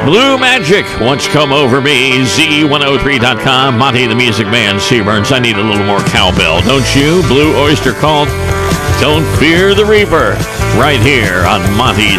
Blue Magic, Once Come Over Me, Z103.com, Monty the Music Man, Seaburns. I need a little more cowbell, don't you? Blue Oyster Cult, Don't Fear the Reaper, right here on Monty's